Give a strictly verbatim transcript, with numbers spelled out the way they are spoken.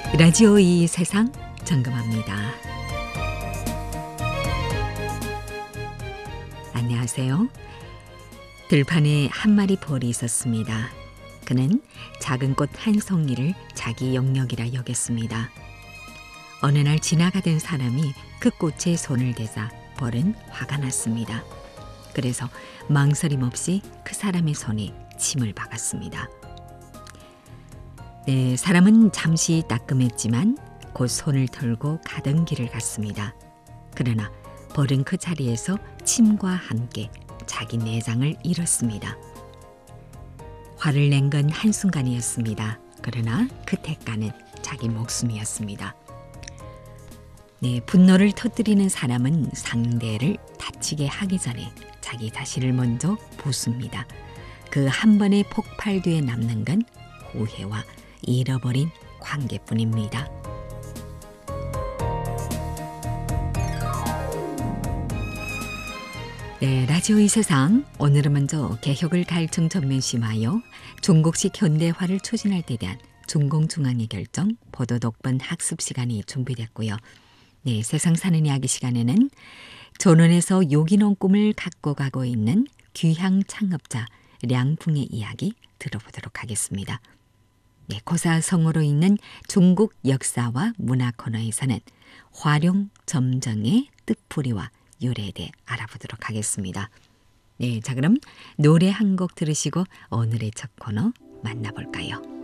라디오 이 세상 점검합니다. 안녕하세요. 들판에 한 마리 벌이 있었습니다. 그는 작은 꽃 한 송이를 자기 영역이라 여겼습니다. 어느 날 지나가던 사람이 그 꽃에 손을 대자 벌은 화가 났습니다. 그래서 망설임 없이 그 사람의 손에 침을 박았습니다. 네, 사람은 잠시 따끔했지만 곧 손을 털고 가던 길을 갔습니다. 그러나 벌은 그 자리에서 침과 함께 자기 내장을 잃었습니다. 화를 낸 건 한순간이었습니다. 그러나 그 대가는 자기 목숨이었습니다. 네, 분노를 터뜨리는 사람은 상대를 다치게 하기 전에 자기 자신을 먼저 부숩니다. 그 한 번의 폭발 뒤에 남는 건 후회와 잃어버린 관계뿐입니다. 네, 라디오 이 세상 오늘은 먼저 개혁을 갈증 전면심하여 중국식 현대화를 추진할 때 대한 중공중앙의 결정 보도 독번 학습 시간이 준비됐고요. 네, 세상 사는 이야기 시간에는 전원에서 유기농 꿈을 갖고 가고 있는 귀향 창업자 량풍의 이야기 들어보도록 하겠습니다. 네, 고사성어로 있는 중국 역사와 문화 코너에서는 화룡 점정의 뜻풀이와 유래에 대해 알아보도록 하겠습니다. 네, 자 그럼 노래 한 곡 들으시고 오늘의 첫 코너 만나볼까요?